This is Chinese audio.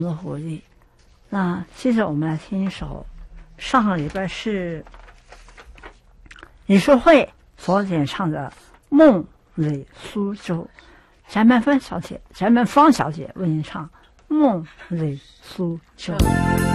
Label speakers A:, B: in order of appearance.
A: 的活力。那接着我们来听一首，上个礼拜是李淑慧所演唱的《梦里苏州》，翟曼芳小姐为您唱《梦里苏州》。